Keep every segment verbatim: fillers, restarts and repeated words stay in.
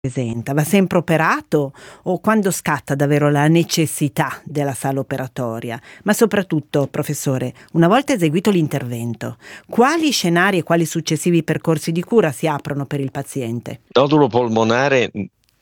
presenta? Va sempre operato o quando scatta davvero la necessità della sala operatoria? Ma soprattutto, professore, una volta eseguito l'intervento, quali scenari e quali successivi percorsi di cura si aprono per il paziente? Nodulo polmonare,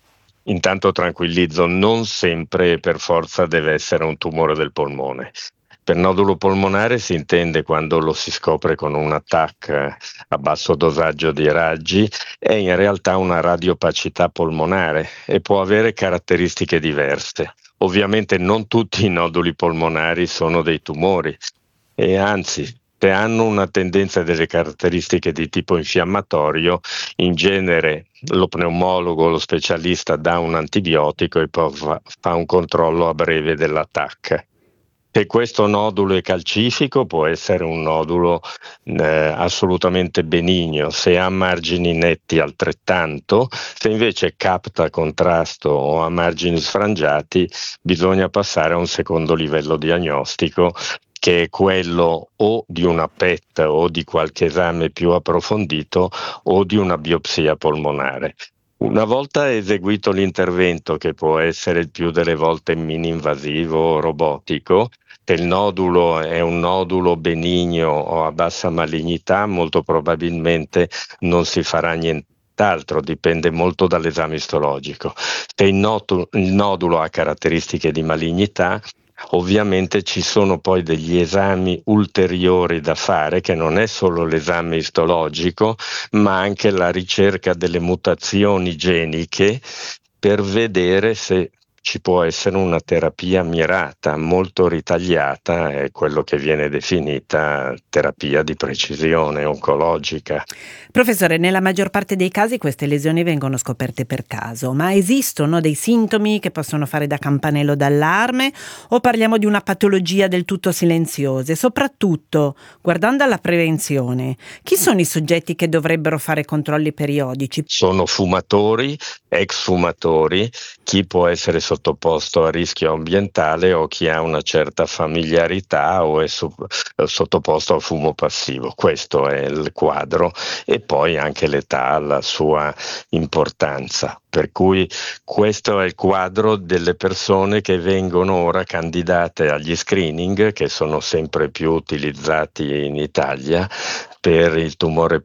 intanto tranquillizzo, non sempre per forza deve essere un tumore del polmone. Per nodulo polmonare si intende quando lo si scopre con un attacco a basso dosaggio di raggi, è in realtà una radiopacità polmonare e può avere caratteristiche diverse. Ovviamente non tutti i noduli polmonari sono dei tumori e anzi, se hanno una tendenza e delle caratteristiche di tipo infiammatorio, in genere lo pneumologo, lo specialista dà un antibiotico e poi fa, fa un controllo a breve dell'attacco. Se questo nodulo è calcifico può essere un nodulo eh, assolutamente benigno, se ha margini netti altrettanto, se invece capta contrasto o ha margini sfrangiati bisogna passare a un secondo livello diagnostico, che è quello o di una P E T o di qualche esame più approfondito o di una biopsia polmonare. Una volta eseguito l'intervento, che può essere il più delle volte mini-invasivo o robotico, se il nodulo è un nodulo benigno o a bassa malignità, molto probabilmente non si farà nient'altro, dipende molto dall'esame istologico. Se il, notu- il nodulo ha caratteristiche di malignità, ovviamente ci sono poi degli esami ulteriori da fare, che non è solo l'esame istologico, ma anche la ricerca delle mutazioni geniche per vedere se ci può essere una terapia mirata, molto ritagliata, è quello che viene definita terapia di precisione oncologica. Professore, nella maggior parte dei casi queste lesioni vengono scoperte per caso, ma esistono dei sintomi che possono fare da campanello d'allarme o parliamo di una patologia del tutto silenziosa? E soprattutto, guardando alla prevenzione, chi sono i soggetti che dovrebbero fare controlli periodici? Sono fumatori, ex fumatori, chi può essere sottoposto a rischio ambientale o chi ha una certa familiarità o è su, sottoposto a fumo passivo. Questo è il quadro e poi anche l'età ha la sua importanza. Per cui questo è il quadro delle persone che vengono ora candidate agli screening, che sono sempre più utilizzati in Italia per il tumore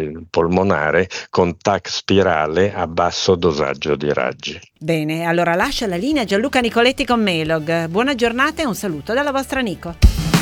polmonare con T A C spirale a basso dosaggio di raggi. Bene, allora lascia la linea Gianluca Nicoletti con Melog. Buona giornata e un saluto dalla vostra Nico.